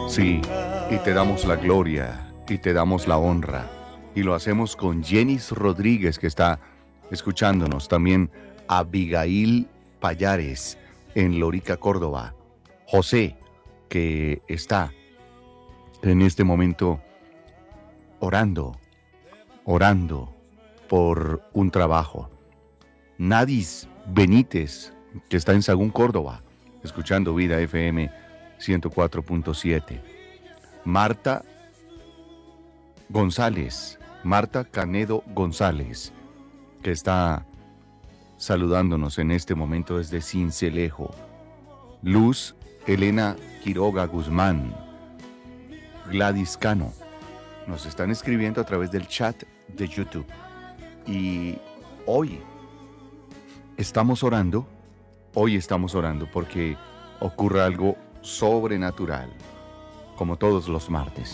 Sí, y te damos la gloria y te damos la honra. Y lo hacemos con Jenis Rodríguez, que está escuchándonos. También Abigail Payares en Lorica, Córdoba. José, que está en este momento orando, orando por un trabajo. Nadis Benítez, que está en Sagún, Córdoba, escuchando Vida FM 104.7. Marta González, Marta Canedo González, que está saludándonos en este momento desde Cincelejo. Luz Elena Quiroga Guzmán, Gladys Cano, nos están escribiendo a través del chat de YouTube. Y hoy estamos orando porque ocurre algo sobrenatural, como todos los martes.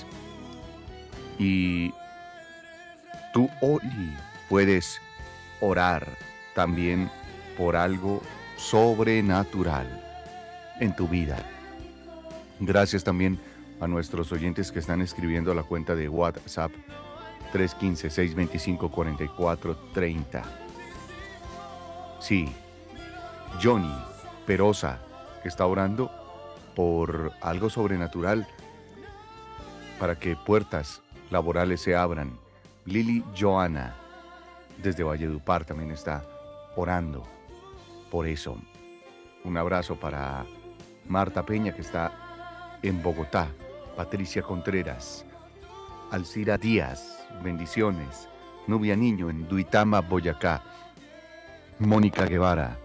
Y tú hoy puedes orar también por algo sobrenatural en tu vida. Gracias también a nuestros oyentes que están escribiendo a la cuenta de WhatsApp 315-625-4430. Sí, Johnny Perosa está orando por algo sobrenatural para que puertas laborales se abran. Lili Joana desde Valledupar también está orando por eso. Un abrazo para Marta Peña, que está en Bogotá. Patricia Contreras, Alcira Díaz, bendiciones. Nubia Niño en Duitama, Boyacá. Mónica Guevara.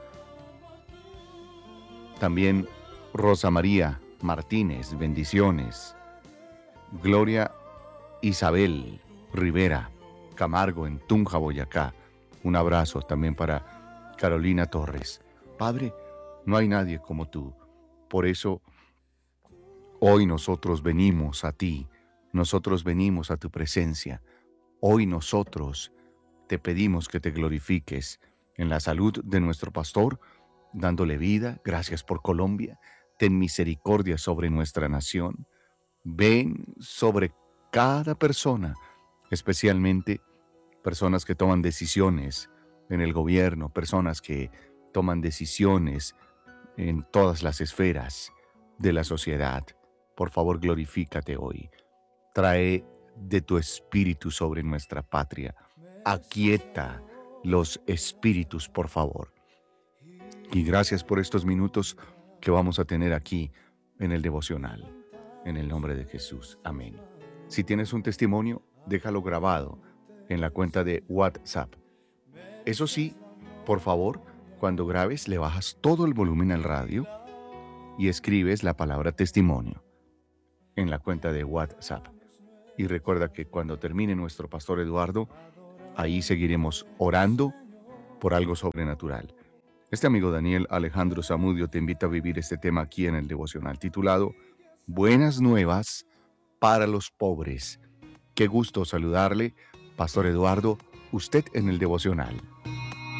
También Rosa María Martínez, bendiciones. Gloria Isabel Rivera Camargo en Tunja, Boyacá. Un abrazo también para Carolina Torres. Padre, no hay nadie como tú. Por eso hoy nosotros venimos a ti, nosotros venimos a tu presencia. Hoy nosotros te pedimos que te glorifiques en la salud de nuestro pastor, dándole vida. Gracias por Colombia. Ten misericordia sobre nuestra nación. Ven sobre cada persona, especialmente personas que toman decisiones en el gobierno, personas que toman decisiones en todas las esferas de la sociedad. Por favor, glorifícate hoy. Trae de tu espíritu sobre nuestra patria. Aquieta los espíritus, por favor. Y gracias por estos minutos que vamos a tener aquí en el devocional. En el nombre de Jesús. Amén. Si tienes un testimonio, déjalo grabado en la cuenta de WhatsApp. Eso sí, por favor, cuando grabes le bajas todo el volumen al radio y escribes la palabra testimonio en la cuenta de WhatsApp. Y recuerda que cuando termine nuestro pastor Eduardo, ahí seguiremos orando por algo sobrenatural. Este amigo Daniel Alejandro Zamudio te invita a vivir este tema aquí en el devocional titulado Buenas nuevas para los pobres. Qué gusto saludarle, Pastor Eduardo, usted en el devocional.